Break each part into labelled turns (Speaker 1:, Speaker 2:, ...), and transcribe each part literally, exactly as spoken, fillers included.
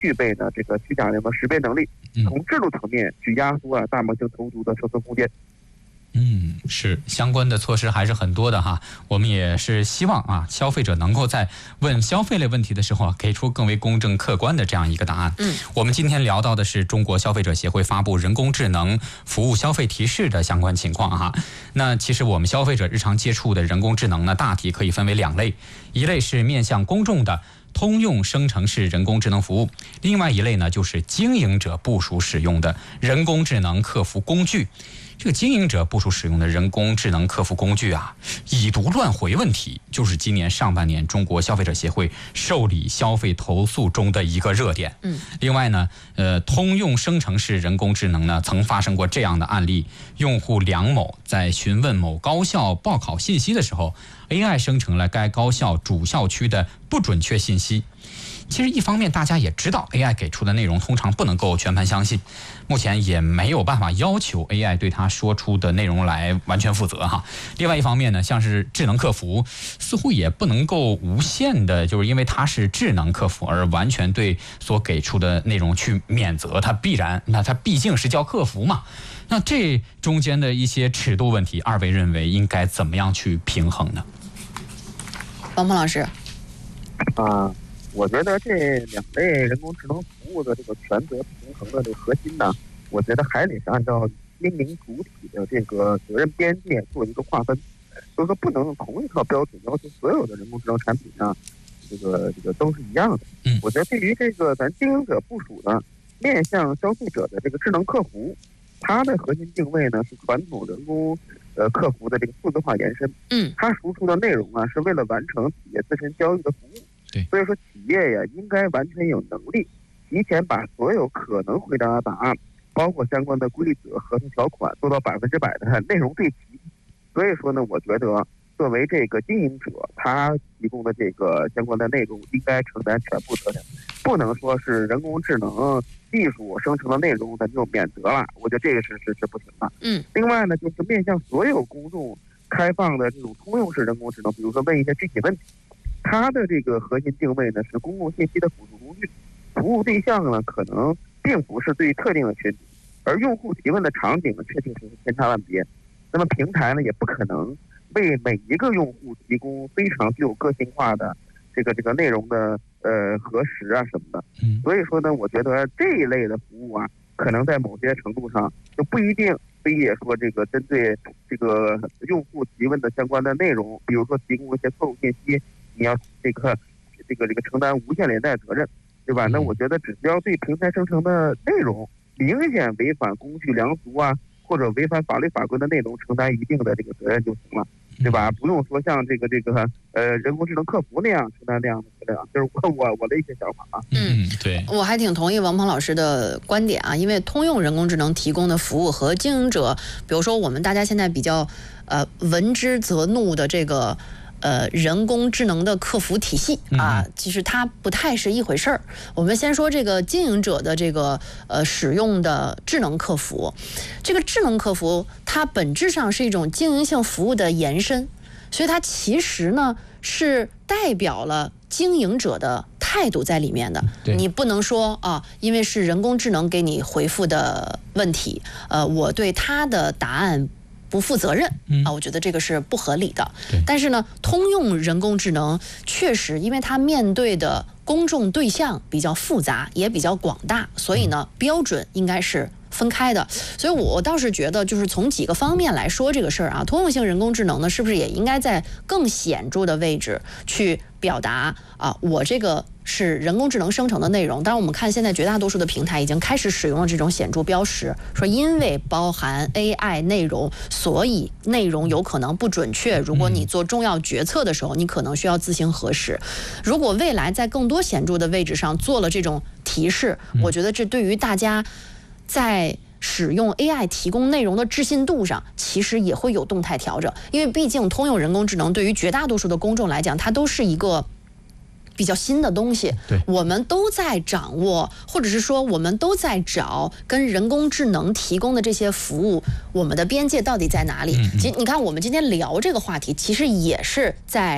Speaker 1: 具备呢这个虚假内容的识别能力，从制度层面去压缩啊大模型投毒的生存空间。
Speaker 2: 嗯，是相关的措施还是很多的哈。我们也是希望啊，消费者能够在问消费类问题的时候啊，给出更为公正客观的这样一个答案。
Speaker 3: 嗯，
Speaker 2: 我们今天聊到的是中国消费者协会发布人工智能服务消费提示的相关情况哈。那其实我们消费者日常接触的人工智能呢，大体可以分为两类，一类是面向公众的通用生成式人工智能服务，另外一类呢就是经营者部署使用的人工智能客服工具。这个经营者部署使用的人工智能客服工具啊，已读乱回问题就是今年上半年中国消费者协会受理消费投诉中的一个热点。
Speaker 3: 嗯，
Speaker 2: 另外呢，呃，通用生成式人工智能呢，曾发生过这样的案例：用户梁某在询问某高校报考信息的时候 ，A I 生成了该高校主校区的不准确信息。其实一方面大家也知道 A I 给出的内容通常不能够全盘相信，目前也没有办法要求 A I 对它说出的内容来完全负责哈。另外一方面呢，像是智能客服似乎也不能够无限的就是因为它是智能客服而完全对所给出的内容去免责，它必然那它毕竟是叫客服嘛。那这中间的一些尺度问题，二位认为应该怎么样去平衡呢？
Speaker 3: 王鹏老师
Speaker 1: 啊，我觉得这两类人工智能服务的这个权责平衡的这个核心呢，我觉得还得是按照经营主体的这个责任边界做一个划分，就是说不能同一套标准要求所有的人工智能产品呢，这个这个都是一样的。
Speaker 2: 嗯，
Speaker 1: 我觉得对于这个咱经营者部署的面向消费者的这个智能客服，它的核心定位呢是传统人工呃客服的这个数字化延伸。
Speaker 3: 嗯，
Speaker 1: 它输出的内容啊是为了完成企业自身交易的服务。
Speaker 2: 对，
Speaker 1: 所以说企业呀应该完全有能力提前把所有可能回答的答案，包括相关的规则、合同条款做到百分之百的内容对齐。所以说呢，我觉得作为这个经营者，他提供的这个相关的内容应该承担全部责任，不能说是人工智能技术生成的内容咱就免责了，我觉得这个是是是不行的。
Speaker 3: 嗯，
Speaker 1: 另外呢，就是面向所有公众开放的这种通用式人工智能，比如说问一些具体问题。它的这个核心定位呢是公共信息的辅助工具，服务对象呢可能并不是对于特定的群体，而用户提问的场景呢确确实实千差万别。那么平台呢也不可能为每一个用户提供非常具有个性化的这个这个内容的呃核实啊什么的。所以说呢，我觉得这一类的服务啊，可能在某些程度上就不一定非也说这个针对这个用户提问的相关的内容，比如说提供一些错误信息。你要这个这个这个承担无限连带责任，对吧？那我觉得只要对平台生成的内容明显违反公序良俗啊，或者违反法律法规的内容，承担一定的这个责任就行了，对吧？不用说像这个这个呃人工智能客服那样承担那样的责任，就是我我我的一些想法啊。
Speaker 3: 嗯，
Speaker 2: 对，
Speaker 3: 我还挺同意王鹏老师的观点啊，因为通用人工智能提供的服务和经营者，比如说我们大家现在比较呃闻之则怒的这个。呃，人工智能的客服体系啊，其实它不太是一回事儿。我们先说这个经营者的这个呃使用的智能客服，这个智能客服它本质上是一种经营性服务的延伸，所以它其实呢是代表了经营者的态度在里面的。你不能说啊，因为是人工智能给你回复的问题，呃，我对它的答案不负责任啊，我觉得这个是不合理的。但是呢，通用人工智能确实，因为它面对的公众对象比较复杂，也比较广大，所以呢，标准应该是分开的。所以我倒是觉得，就是从几个方面来说这个事儿啊，通用性人工智能呢，是不是也应该在更显著的位置去表达啊，我这个是人工智能生成的内容。当然我们看现在绝大多数的平台已经开始使用了这种显著标识，说因为包含 A I 内容，所以内容有可能不准确，如果你做重要决策的时候，你可能需要自行核实。如果未来在更多显著的位置上做了这种提示，我觉得这对于大家在使用 A I 提供内容的置信度上，其实也会有动态调整。因为毕竟通用人工智能对于绝大多数的公众来讲，它都是一个比较新的东西，我们都在掌握，或者是说我们都在找跟人工智能提供的这些服务，我们的边界到底在哪里？其实你看我们今天聊这个话题，其实也是在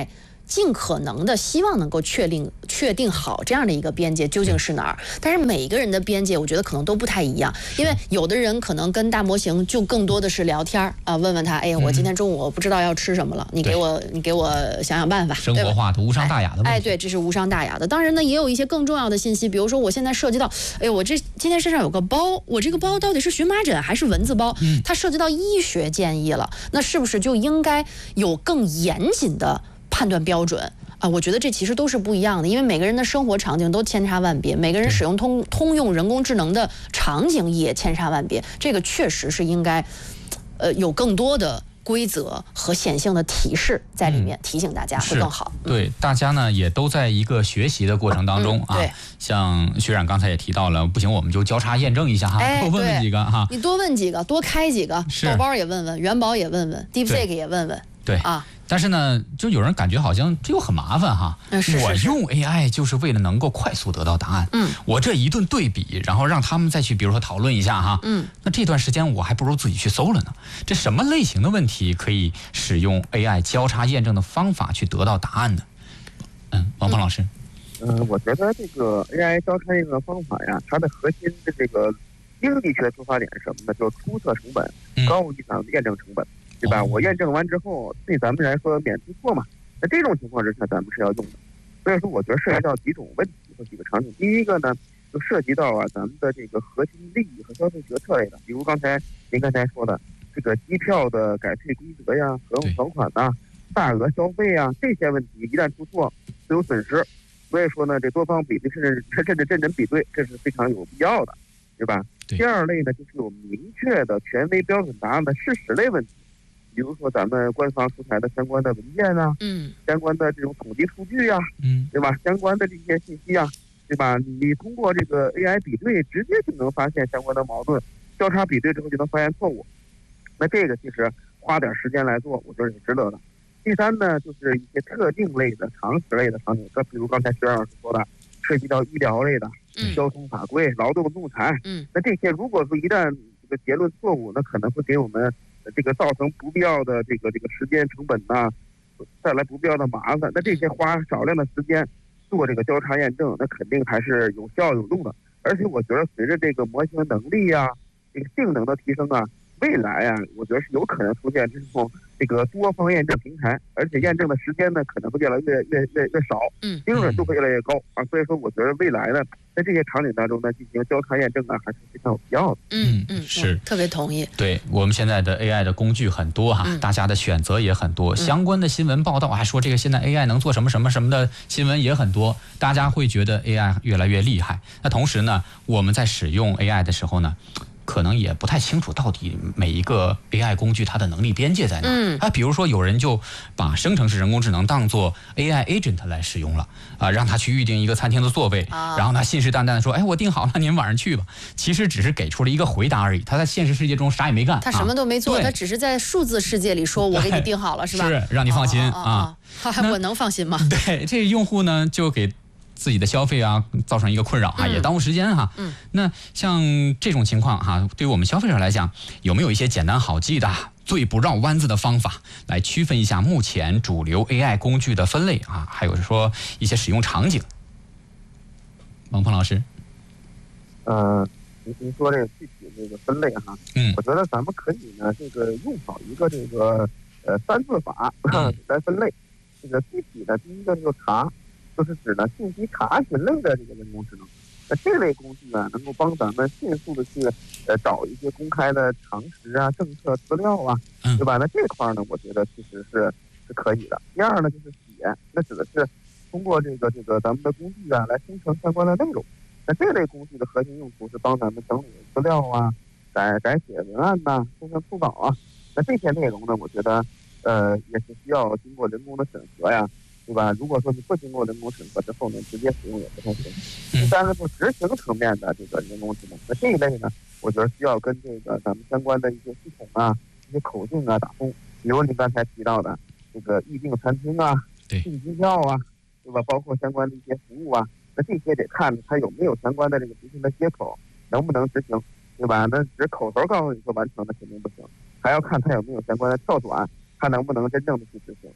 Speaker 3: 尽可能的希望能够确定确定好这样的一个边界究竟是哪儿。但是每个人的边界，我觉得可能都不太一样，因为有的人可能跟大模型就更多的是聊天啊、呃，问问他，哎，我今天中午我不知道要吃什么了，你给我你给我想想办法，
Speaker 2: 生活化的无伤大雅的问题。
Speaker 3: 哎，对，这是无伤大雅的。当然呢，也有一些更重要的信息，比如说我现在涉及到，哎，我这今天身上有个包，我这个包到底是荨麻疹还是蚊子包？嗯，它涉及到医学建议了，那是不是就应该有更严谨的判断标准啊？我觉得这其实都是不一样的，因为每个人的生活场景都千差万别，每个人使用通通用人工智能的场景也千差万别，这个确实是应该，呃，有更多的规则和显性的提示在里面，嗯、提醒大家会更好。
Speaker 2: 对，大家呢也都在一个学习的过程当中、嗯、啊。像薛冉刚才也提到了，不行我们就交叉验证一下哈，
Speaker 3: 哎、
Speaker 2: 多问问几个哈。
Speaker 3: 你多问几个，多开几个，豆包也问问，元宝也问问 ，DeepSeek 也问问。
Speaker 2: 对啊。但是呢，就有人感觉好像这又很麻烦哈。
Speaker 3: 是是是，
Speaker 2: 我用 A I 就是为了能够快速得到答案。嗯，我这一顿对比，然后让他们再去，比如说讨论一下哈。嗯，那这段时间我还不如自己去搜了呢。这什么类型的问题可以使用 A I 交叉验证的方法去得到答案呢？嗯，王鹏老师。
Speaker 1: 嗯、呃，我觉得这个 A I 交叉验证的方法呀，它的核心的这个经济学出发点是什么呢？就是出测成本高于咱们验证成本。对吧？我验证完之后，对咱们来说免出错嘛。那这种情况之下，咱们是要用的。所以说，我觉得涉及到几种问题和几个场景。第一个呢，就涉及到啊，咱们的这个核心利益和消费决策类的，比如刚才您刚才说的这个机票的改退规则呀、合同条款呐、大额消费啊这些问题，一旦出错就有损失。所以说呢，这多方比对，甚至甚至真人比对，这是非常有必要的，对吧？
Speaker 2: 对。
Speaker 1: 第二类呢，就是有明确的权威标准答案的事实类问题。比如说咱们官方出台的相关的文件啊，嗯，相关的这种统计数据啊，嗯，对吧？相关的这些信息啊，对吧？你通过这个 A I 比对，直接就能发现相关的矛盾，交叉比对之后就能发现错误。那这个其实花点时间来做，我觉得是值得的。第三呢，就是一些特定类的、常识类的场景，这比如刚才薛老师说的，涉及到医疗类的、嗯、交通法规、劳动仲裁，嗯，那这些如果说一旦这个结论错误，那可能会给我们这个造成不必要的这个这个时间成本呐、啊，带来不必要的麻烦。那这些花少量的时间做这个交叉验证，那肯定还是有效有用的。而且我觉得随着这个模型能力啊、这个性能的提升啊，未来啊，我觉得是有可能出现这种这个多方验证平台，而且验证的时间呢可能会越来越越越越少，嗯，精准度会越来越高啊。所以说，我觉得未来呢，在这些场景当中呢，进行交叉验证啊，还是非常有必要的。
Speaker 3: 嗯嗯，
Speaker 2: 是
Speaker 3: 特别同意。
Speaker 2: 对，我们现在的 A I 的工具很多哈，嗯、大家的选择也很多，相关的新闻报道还说这个现在 A I 能做什么什么什么的新闻也很多，大家会觉得 A I 越来越厉害。那同时呢，我们在使用 A I 的时候呢，可能也不太清楚到底每一个 A I 工具它的能力边界在哪。嗯，啊，比如说有人就把生成式人工智能当做 A I agent 来使用了啊，让他去预定一个餐厅的座位，啊、然后他信誓旦旦的说，哎，我订好了，您晚上去吧。其实只是给出了一个回答而已，他在现实世界中啥也没干，
Speaker 3: 他什么都没做，啊、他只是在数字世界里说我给你订好了，是吧？
Speaker 2: 是让你放心
Speaker 3: 啊。啊啊我能放心吗？
Speaker 2: 对，这用户呢就给自己的消费啊造成一个困扰啊，也耽误时间哈。嗯，那像这种情况哈，对于我们消费者来讲，有没有一些简单好记的、最不绕弯子的方法来区分一下目前主流 A I 工具的分类啊？还有说一些使用场景。王鹏老师，
Speaker 1: 呃，您说这个具体这个分类哈，嗯，我觉得咱们可以呢，这个用好一个这个呃三字法来分类。这个具体的第一个就是查。就是指呢信息查询类的这个人工智能，那这类工具呢，能够帮咱们迅速的去呃找一些公开的常识啊、政策资料啊，对吧？那这块呢，我觉得其实是是可以的。第二呢，就是写，那指的是通过这个这个咱们的工具啊来生成相关的内容。那这类工具的核心用途是帮咱们整理资料啊、改改写文案呐、啊、生成初稿啊。那这些内容呢，我觉得呃也是需要经过人工的审核呀。对吧？如果说你不经过人工审核之后呢，直接使用也不太行。第三个是执行层面的这个人工智能，那这一类呢，我觉得需要跟这个咱们相关的一些系统啊、一些口径啊打通。比如您刚才提到的这个预订餐厅啊、订机票啊，对吧？包括相关的一些服务啊，那这些得看它有没有相关的这个执行的接口，能不能执行，对吧？那只口头告诉你说完成，那肯定不行，还要看它有没有相关的跳转。它能不能真正的去执行？那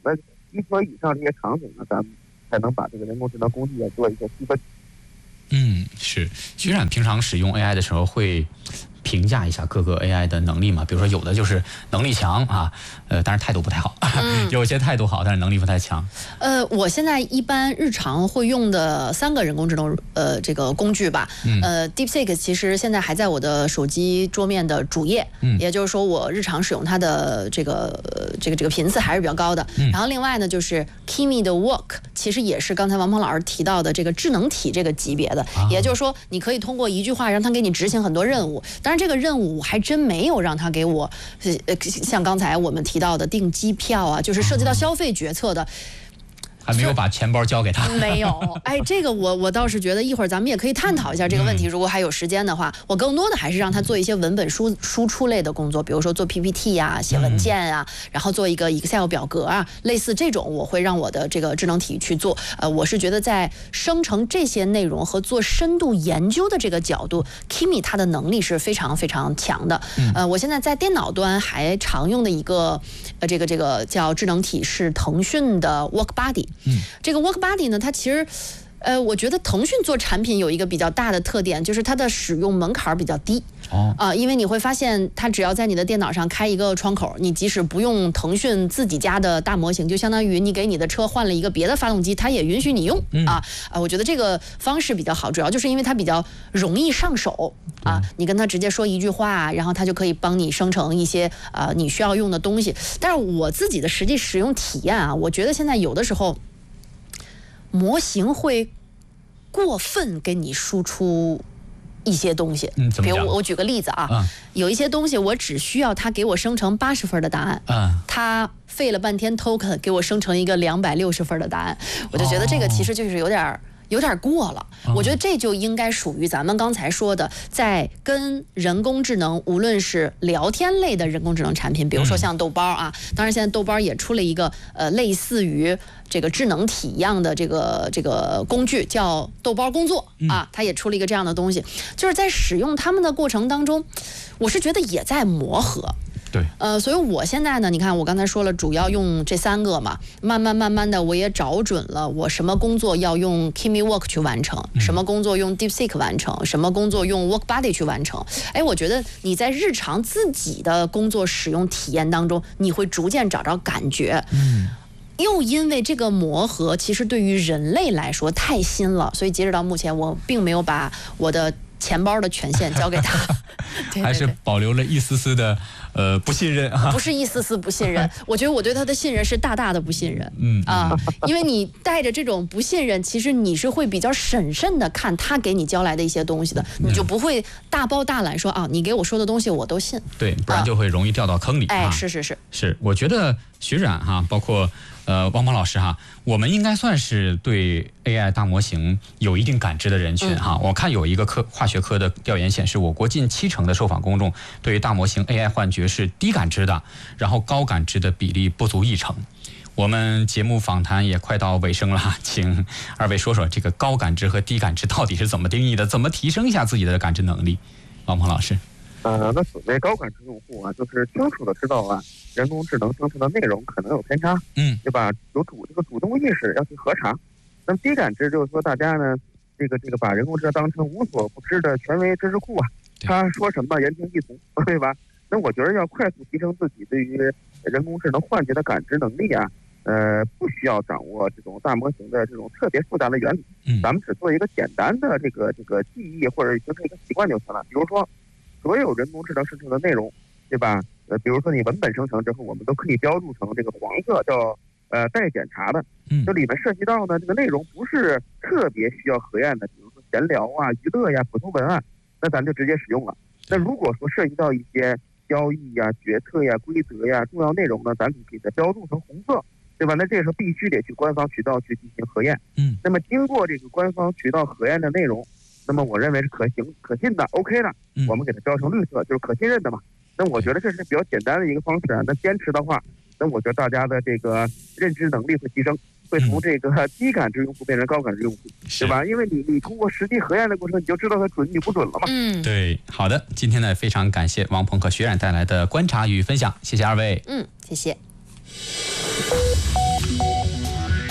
Speaker 1: 一车以上这些场景呢，咱们才能把这个人工智能工具啊做一些区分。
Speaker 2: 嗯，是。徐冉平常使用 A I 的时候会评价一下各个 A I 的能力嘛？比如说有的就是能力强啊，呃，但是态度不太好；嗯、有些态度好，但是能力不太强。
Speaker 3: 呃，我现在一般日常会用的三个人工智能呃这个工具吧，嗯、呃 ，DeepSeek 其实现在还在我的手机桌面的主页，嗯，也就是说我日常使用它的这个、呃、这个这个频次还是比较高的。嗯、然后另外呢，就是 Kimi 的 Walk， 其实也是刚才王鹏老师提到的这个智能体这个级别的，啊、也就是说你可以通过一句话让它给你执行很多任务。当然这个任务还真没有让它给我，呃，像刚才我们提到的订机票啊，就是涉及到消费决策的。
Speaker 2: 还没有把钱包交给他，
Speaker 3: 没有。哎，这个我我倒是觉得一会儿咱们也可以探讨一下这个问题。如果还有时间的话，我更多的还是让他做一些文本输输出类的工作，比如说做 P P T 呀、写文件啊，然后做一个 Excel 表格啊，类似这种，我会让我的这个智能体去做。呃，我是觉得在生成这些内容和做深度研究的这个角度 ，Kimi 它的能力是非常非常强的。呃，我现在在电脑端还常用的一个呃这个这个叫智能体是腾讯的 WorkBuddy。嗯，这个 WorkBuddy 呢，它其实，呃，我觉得腾讯做产品有一个比较大的特点，就是它的使用门槛比较低。哦，啊、呃，因为你会发现，它只要在你的电脑上开一个窗口，你即使不用腾讯自己家的大模型，就相当于你给你的车换了一个别的发动机，它也允许你用。嗯、啊啊，我觉得这个方式比较好，主要就是因为它比较容易上手啊。你跟它直接说一句话，然后它就可以帮你生成一些啊、呃、你需要用的东西。但是我自己的实际使用体验啊，我觉得现在有的时候。模型会过分给你输出一些东西，嗯，比如我我举个例子啊，嗯、有一些东西我只需要它给我生成八十分的答案，嗯，它费了半天 token 给我生成一个两百六十分的答案，我就觉得这个其实就是有点。有点过了，我觉得这就应该属于咱们刚才说的，在跟人工智能，无论是聊天类的人工智能产品，比如说像豆包啊，当然现在豆包也出了一个呃类似于这个智能体一样的这个这个工具，叫豆包工作啊，它也出了一个这样的东西，就是在使用它们的过程当中，我是觉得也在磨合。
Speaker 2: 对，
Speaker 3: 呃，所以我现在呢，你看我刚才说了，主要用这三个嘛，慢慢慢慢的我也找准了，我什么工作要用 Kimi Walk 去完成，嗯、什么工作用 DeepSeek 完成，什么工作用 WorkBuddy 去完成。哎，我觉得你在日常自己的工作使用体验当中，你会逐渐找着感觉。嗯。又因为这个磨合，其实对于人类来说太新了，所以截止到目前，我并没有把我的钱包的权限交给他，对对对，
Speaker 2: 还是保留了一丝丝的呃不信任啊。
Speaker 3: 不是一丝丝不信任，我觉得我对他的信任是大大的不信任。嗯啊，因为你带着这种不信任，其实你是会比较审慎的看他给你交来的一些东西的，你就不会大包大揽说啊，你给我说的东西我都信。
Speaker 2: 对，不然就会容易掉到坑里。
Speaker 3: 啊、哎，是是是
Speaker 2: 是，我觉得徐冉哈，包括。呃，汪鹏老师哈，我们应该算是对 A I 大模型有一定感知的人群哈。嗯、我看有一个科化学科的调研显示，我国近七成的受访公众对于大模型 A I 幻觉是低感知的，然后高感知的比例不足一成。我们节目访谈也快到尾声了，请二位说说这个高感知和低感知到底是怎么定义的，怎么提升一下自己的感知能力？汪鹏老师。
Speaker 1: 呃，那所谓高感知用户啊，就是清楚的知道啊，人工智能生成的内容可能有偏差，嗯，对吧？有主这个主动意识要去核查。那么低感知就是说，大家呢，这个这个把人工智能当成无所不知的权威知识库啊，他说什么言听计从，对吧？那我觉得要快速提升自己对于人工智能幻觉的感知能力啊，呃，不需要掌握这种大模型的这种特别复杂的原理，嗯，咱们只做一个简单的这个这个记忆或者形成一个习惯就行了。比如说。所有人工智能生成的内容，对吧？呃，比如说你文本生成之后，我们都可以标注成这个黄色，叫呃待检查的。嗯，这里面涉及到呢，这个内容不是特别需要核验的，比如说闲聊啊、娱乐呀、普通文案，那咱就直接使用了。那如果说涉及到一些交易呀、决策呀、规则呀、重要内容呢，咱可以给它标注成红色，对吧？那这时候必须得去官方渠道去进行核验。嗯，那么经过这个官方渠道核验的内容。那么我认为是可行、可信的 ，OK 的，我们给它标成绿色，就是可信任的嘛。那我觉得这是比较简单的一个方式啊。那坚持的话，那我觉得大家的这个认知能力会提升，会从这个低感知用户变成高感知用户，对吧？因为你你通过实际核验的过程，你就知道它准与不准了嘛。
Speaker 2: 嗯，对，好的，今天呢非常感谢汪鹏和徐冉带来的观察与分享，谢谢二位。
Speaker 3: 嗯，谢谢。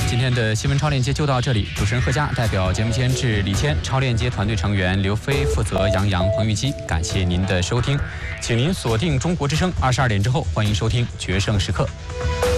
Speaker 2: 今天的新闻超链接就到这里。主持人贺佳，代表节目监制李谦，超链接团队成员刘飞，负责杨洋、彭玉基。感谢您的收听，请您锁定中国之声，二十二点之后欢迎收听《决胜时刻》。